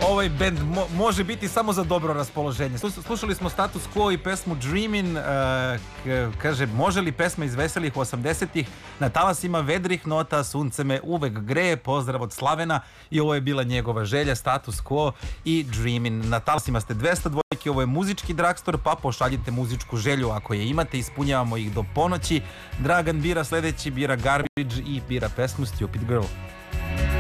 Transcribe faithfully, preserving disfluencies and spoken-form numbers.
ovaj band mo može biti samo za dobro raspoloženje. Slušali smo Status Quo i pesmu Dreamin', uh, kaže, može li pesma iz veselih osamdesetih, na talasima vedrih nota, sunce me uvek greje, pozdrav od Slavena, i ovo je bila njegova želja, Status Quo i Dreamin'. Na talasima ste dvesta dvojke, ovo je muzički dragstor, pa pošaljite muzičku želju ako je imate, ispunjavamo ih do ponoći. Dragan bira sledeći, bira Garbage i bira pesmu Stupid Girl.